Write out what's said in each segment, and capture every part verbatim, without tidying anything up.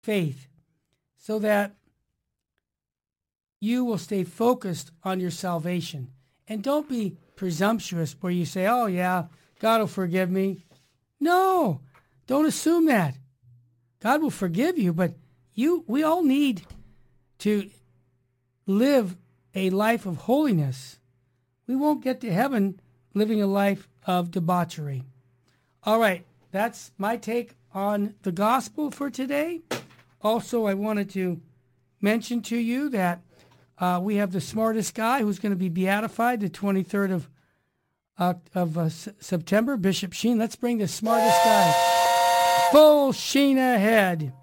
faith so that you will stay focused on your salvation. And don't be presumptuous where you say, oh, yeah, God will forgive me. No, don't assume that. God will forgive you, but you, we all need to live a life of holiness. We won't get to heaven living a life of debauchery. All right, that's my take on the gospel for today. Also, I wanted to mention to you that uh, we have the smartest guy who's going to be beatified the twenty-third of uh, of uh, S- September, Bishop Sheen. Let's bring the smartest guy full sheen ahead.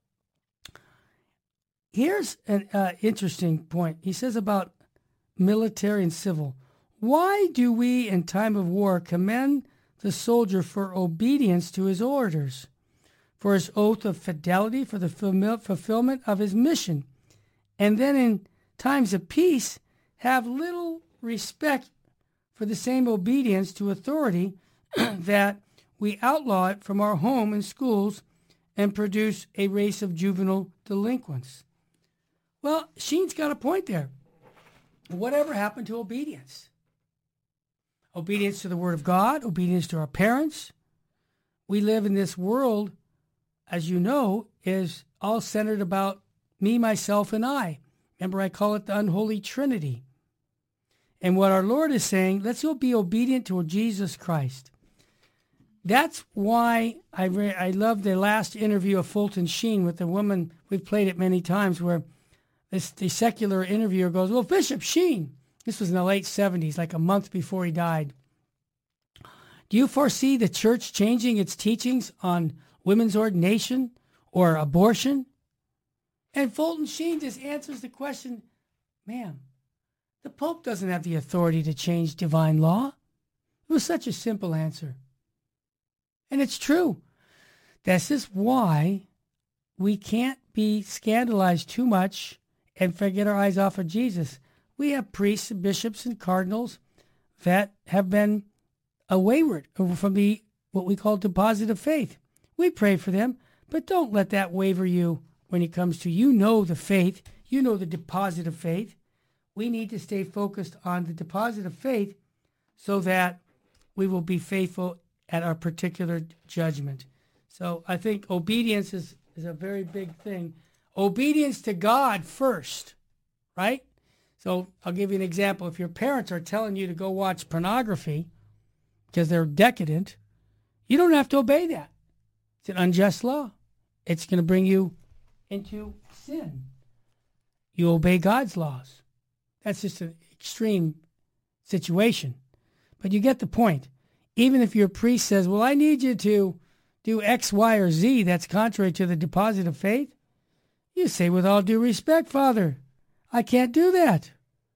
Here's an uh, interesting point. He says about military and civil. Why do we in time of war commend the soldier for obedience to his orders, for his oath of fidelity, for the fulfillment of his mission, and then in times of peace have little respect for the same obedience to authority that we outlaw it from our home and schools and produce a race of juvenile delinquents? Well, Sheen's got a point there. Whatever happened to obedience? Obedience to the Word of God, obedience to our parents. We live in this world, as you know, is all centered about me, myself, and I. Remember, I call it the unholy trinity. And what our Lord is saying, let's all be obedient to Jesus Christ. That's why I re- I love the last interview of Fulton Sheen with the woman. We've played it many times where this, the secular interviewer goes, well, Bishop Sheen, this was in the late seventies, like a month before he died. Do you foresee the church changing its teachings on women's ordination or abortion? And Fulton Sheen just answers the question, ma'am, the Pope doesn't have the authority to change divine law. It was such a simple answer. And it's true. This is why we can't be scandalized too much and forget our eyes off of Jesus. We have priests and bishops and cardinals that have been a wayward from the what we call deposit of faith. We pray for them, but don't let that waver you when it comes to you know the faith, you know the deposit of faith. We need to stay focused on the deposit of faith so that we will be faithful at our particular judgment. So I think obedience is, is a very big thing. Obedience to God first, right? So I'll give you an example. If your parents are telling you to go watch pornography because they're decadent, you don't have to obey that. It's an unjust law. It's going to bring you into sin. You obey God's laws. That's just an extreme situation. But you get the point. Even if your priest says, well, I need you to do X, Y, or Z that's contrary to the deposit of faith, you say, with all due respect, Father, I can't do that.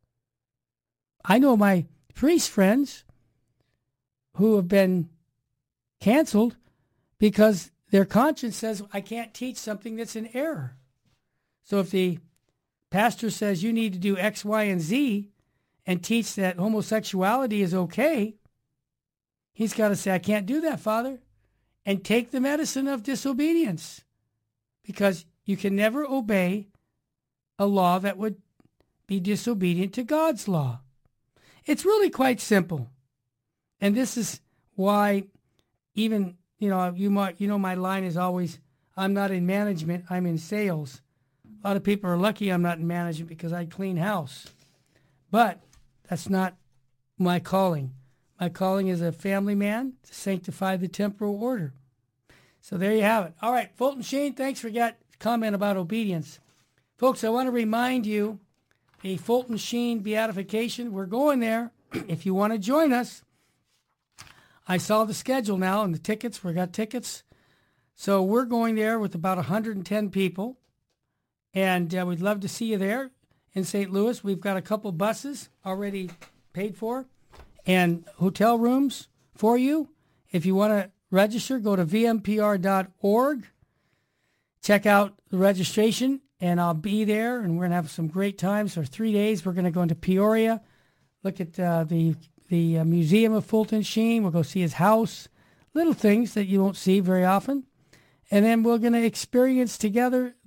I know my priest friends who have been canceled because their conscience says, I can't teach something that's an error. So if the pastor says you need to do X, Y, and Z and teach that homosexuality is okay, he's got to say, I can't do that, Father, and take the medicine of disobedience, because you can never obey a law that would be disobedient to God's law. It's really quite simple. And this is why even, you know, you might, you know, my line is always, I'm not in management, I'm in sales. A lot of people are lucky I'm not in management because I clean house. But that's not my calling. My calling is a family man to sanctify the temporal order. So there you have it. All right, Fulton Sheen, thanks for that comment about obedience. Folks, I want to remind you, the Fulton Sheen beatification, we're going there. If you want to join us, I saw the schedule now and the tickets. We got tickets. So we're going there with about one hundred ten people. And uh, we'd love to see you there in Saint Louis. We've got a couple buses already paid for and hotel rooms for you. If you want to register, go to v m p r dot org. Check out the registration, and I'll be there, and we're going to have some great times. For three days, we're going to go into Peoria, look at uh, the the uh, Museum of Fulton Sheen. We'll go see his house, little things that you won't see very often. and then we're going to experience together